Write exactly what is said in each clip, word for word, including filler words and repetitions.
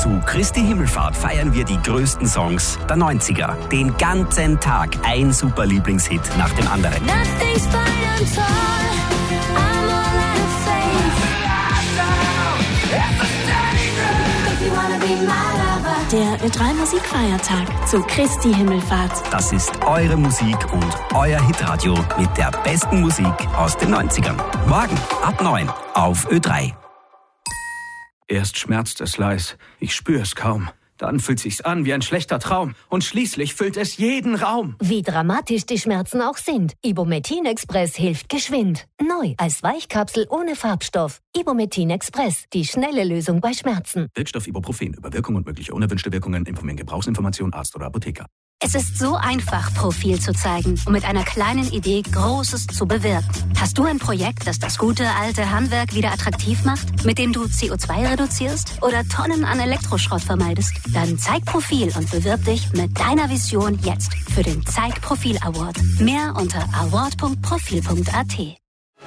Zu Christi Himmelfahrt feiern wir die größten Songs der neunziger. Den ganzen Tag ein super Lieblingshit nach dem anderen. Der Ö drei Musikfeiertag zu Christi Himmelfahrt. Das ist eure Musik und euer Hitradio mit der besten Musik aus den neunzigern. Morgen ab neun auf Ö drei. Erst schmerzt es leis, ich spür es kaum. Dann fühlt sich's an wie ein schlechter Traum. Und schließlich füllt es jeden Raum. Wie dramatisch die Schmerzen auch sind. Ibumetin Express hilft geschwind. Neu als Weichkapsel ohne Farbstoff. Ibumetin Express, die schnelle Lösung bei Schmerzen. Wirkstoff Ibuprofen. Über Wirkung und mögliche unerwünschte Wirkungen informieren Gebrauchsinformation Arzt oder Apotheker. Es ist so einfach, Profil zu zeigen und mit einer kleinen Idee Großes zu bewirken. Hast du ein Projekt, das das gute alte Handwerk wieder attraktiv macht, mit dem du C O zwei reduzierst oder Tonnen an Elektroschrott vermeidest? Dann zeig Profil und bewirb dich mit deiner Vision jetzt für den Zeig Profil Award. Mehr unter award punkt profil punkt a t.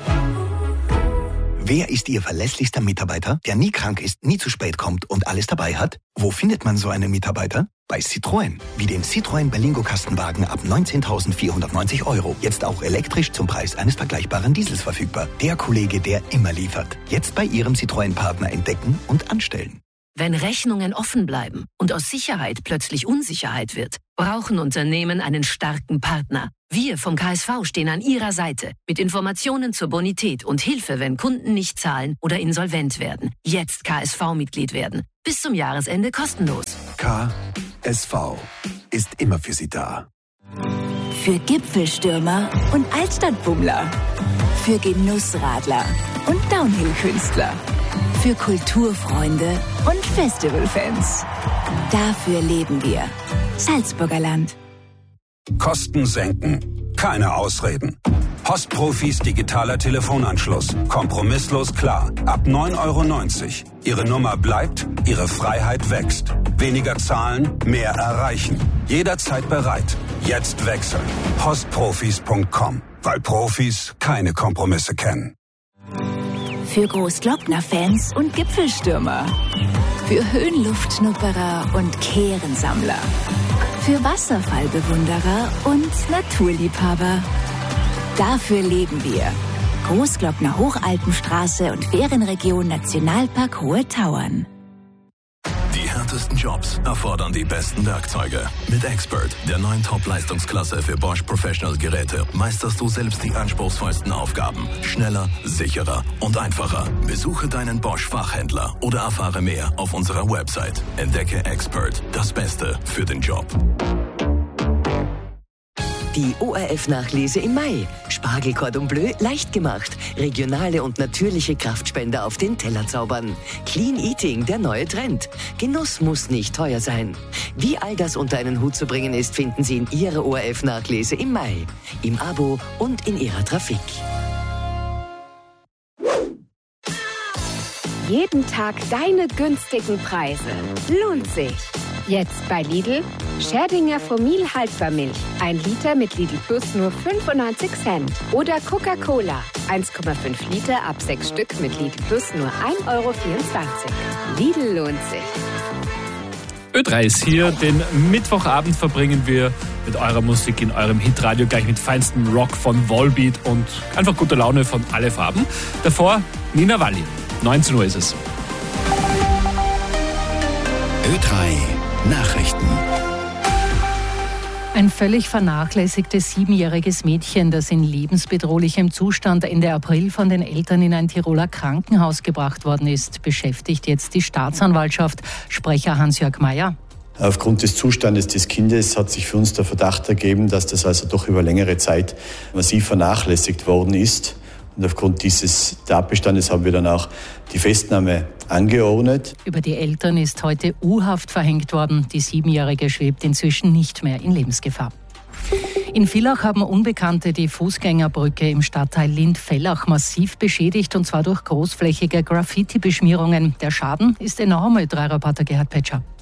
Wer ist Ihr verlässlichster Mitarbeiter, der nie krank ist, nie zu spät kommt und alles dabei hat? Wo findet man so einen Mitarbeiter? Bei Citroën. Wie den Citroën Berlingo Kastenwagen ab neunzehntausendvierhundertneunzig Euro. Jetzt auch elektrisch zum Preis eines vergleichbaren Diesels verfügbar. Der Kollege, der immer liefert. Jetzt bei Ihrem Citroën-Partner entdecken und anstellen. Wenn Rechnungen offen bleiben und aus Sicherheit plötzlich Unsicherheit wird, brauchen Unternehmen einen starken Partner. Wir vom K S V stehen an Ihrer Seite mit Informationen zur Bonität und Hilfe, wenn Kunden nicht zahlen oder insolvent werden. Jetzt K S V-Mitglied werden. Bis zum Jahresende kostenlos. K S V ist immer für Sie da. Für Gipfelstürmer und Altstadtbummler. Für Genussradler und Downhill-Künstler. Für Kulturfreunde und Festivalfans. Dafür leben wir. Salzburger Land. Kosten senken. Keine Ausreden. Postprofis digitaler Telefonanschluss. Kompromisslos klar. Ab neun Euro neunzig. Ihre Nummer bleibt, Ihre Freiheit wächst. Weniger zahlen, mehr erreichen. Jederzeit bereit. Jetzt wechseln. postprofis punkt com. Weil Profis keine Kompromisse kennen. Für Großglockner-Fans und Gipfelstürmer. Für Höhenluftschnupperer und Kehrensammler. Für Wasserfallbewunderer und Naturliebhaber. Dafür leben wir. Großglockner Hochalpenstraße und Ferienregion Nationalpark Hohe Tauern. Die härtesten Jobs erfordern die besten Werkzeuge. Mit Expert, der neuen Top-Leistungsklasse für Bosch Professional Geräte, meisterst du selbst die anspruchsvollsten Aufgaben. Schneller, sicherer und einfacher. Besuche deinen Bosch-Fachhändler oder erfahre mehr auf unserer Website. Entdecke Expert, das Beste für den Job. Die O R F-Nachlese im Mai. Spargel Cordon Bleu leicht gemacht. Regionale und natürliche Kraftspender auf den Teller zaubern. Clean Eating, der neue Trend. Genuss muss nicht teuer sein. Wie all das unter einen Hut zu bringen ist, finden Sie in Ihrer O R F-Nachlese im Mai. Im Abo und in Ihrer Trafik. Jeden Tag deine günstigen Preise. Lohnt sich. Jetzt bei Lidl, Scherdinger Fomil Haltbarmilch, ein Liter mit Lidl Plus nur fünfundneunzig Cent. Oder Coca-Cola, eins Komma fünf Liter ab sechs Stück mit Lidl Plus nur ein Euro vierundzwanzig. Lidl lohnt sich. Ö drei ist hier, den Mittwochabend verbringen wir mit eurer Musik in eurem Hitradio, gleich mit feinstem Rock von Volbeat und einfach guter Laune von Alle Farben. Davor Nina Walli, neunzehn Uhr ist es. Ö drei Nachrichten. Ein völlig vernachlässigtes siebenjähriges Mädchen, das in lebensbedrohlichem Zustand Ende April von den Eltern in ein Tiroler Krankenhaus gebracht worden ist, beschäftigt jetzt die Staatsanwaltschaft. Sprecher Hans-Jörg Mayer. Aufgrund des Zustandes des Kindes hat sich für uns der Verdacht ergeben, dass das also doch über längere Zeit massiv vernachlässigt worden ist. Und aufgrund dieses Tatbestandes haben wir dann auch die Festnahme angeordnet. Über die Eltern ist heute U-Haft verhängt worden. Die Siebenjährige schwebt inzwischen nicht mehr in Lebensgefahr. In Villach haben Unbekannte die Fußgängerbrücke im Stadtteil Lind-Vellach massiv beschädigt, und zwar durch großflächige Graffiti-Beschmierungen. Der Schaden ist enorm, Ö drei Reporter Gerhard Petscher.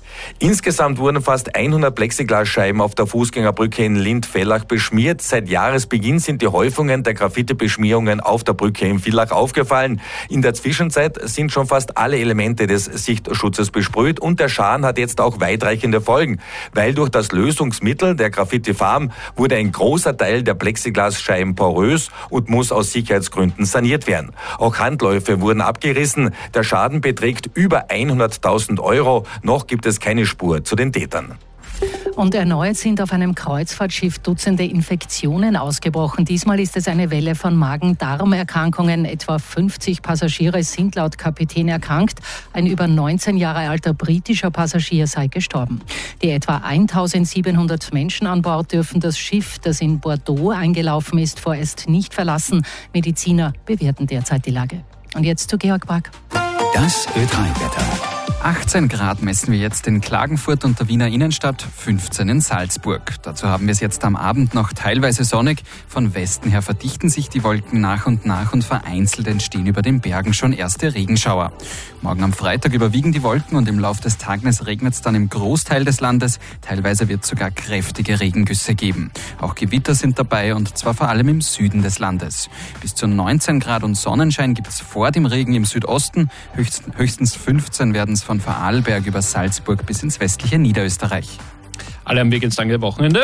Insgesamt wurden fast hundert Plexiglasscheiben auf der Fußgängerbrücke in Lindt-Villach beschmiert. Seit Jahresbeginn sind die Häufungen der Graffiti-Beschmierungen auf der Brücke in Villach aufgefallen. In der Zwischenzeit sind schon fast alle Elemente des Sichtschutzes besprüht und der Schaden hat jetzt auch weitreichende Folgen, weil durch das Lösungsmittel der Graffiti-Farben wurde ein großer Teil der Plexiglasscheiben porös und muss aus Sicherheitsgründen saniert werden. Auch Handläufe wurden abgerissen. Der Schaden beträgt über hunderttausend Euro. Noch gibt es keine Spur zu den Tätern. Und erneut sind auf einem Kreuzfahrtschiff Dutzende Infektionen ausgebrochen. Diesmal ist es eine Welle von Magen-Darm-Erkrankungen. Etwa fünfzig Passagiere sind laut Kapitän erkrankt. Ein über neunzehn Jahre alter britischer Passagier sei gestorben. Die etwa eintausendsiebenhundert Menschen an Bord dürfen das Schiff, das in Bordeaux eingelaufen ist, vorerst nicht verlassen. Mediziner bewerten derzeit die Lage. Und jetzt zu Georg Brack. Das Ö drei Wetter. achtzehn Grad messen wir jetzt in Klagenfurt und der Wiener Innenstadt, fünfzehn in Salzburg. Dazu haben wir es jetzt am Abend noch teilweise sonnig. Von Westen her verdichten sich die Wolken nach und nach und vereinzelt entstehen über den Bergen schon erste Regenschauer. Morgen am Freitag überwiegen die Wolken und im Laufe des Tages regnet es dann im Großteil des Landes. Teilweise wird es sogar kräftige Regengüsse geben. Auch Gewitter sind dabei und zwar vor allem im Süden des Landes. Bis zu neunzehn Grad und Sonnenschein gibt es vor dem Regen im Südosten. Höchstens fünfzehn werden es von Vorarlberg über Salzburg bis ins westliche Niederösterreich. Alle am Weg ins lange Wochenende.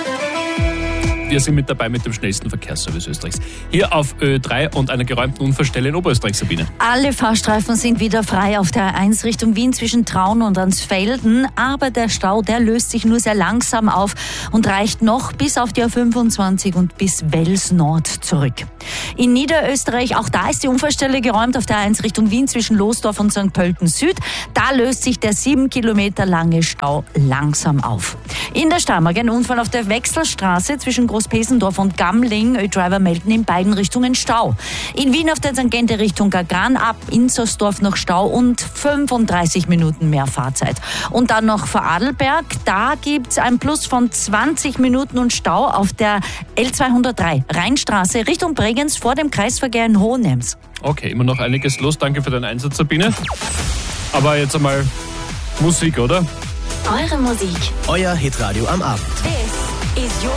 Wir sind mit dabei mit dem schnellsten Verkehrsservice Österreichs. Hier auf Ö drei und einer geräumten Unfallstelle in Oberösterreich, Sabine. Alle Fahrstreifen sind wieder frei auf der A eins Richtung Wien zwischen Traun und Ansfelden. Aber der Stau, der löst sich nur sehr langsam auf und reicht noch bis auf die A fünfundzwanzig und bis Wels Nord zurück. In Niederösterreich, auch da ist die Unfallstelle geräumt auf der A eins Richtung Wien zwischen Losdorf und Sankt Pölten Süd. Da löst sich der sieben Kilometer lange Stau langsam auf. In der Steiermark ein Unfall auf der Wechselstraße zwischen Großpesendorf und Gamling. Ö-Driver melden in beiden Richtungen Stau. In Wien auf der Tangente Richtung Gagran ab Inzersdorf noch Stau und fünfunddreißig Minuten mehr Fahrzeit. Und dann noch Vorarlberg. Da gibt's ein Plus von zwanzig Minuten und Stau auf der L zweihundertdrei Rheinstraße Richtung Bregenz vor dem Kreisverkehr in Hohenems. Okay, immer noch einiges los. Danke für deinen Einsatz, Sabine. Aber jetzt einmal Musik, oder? Eure Musik. Euer Hitradio am Abend. This is your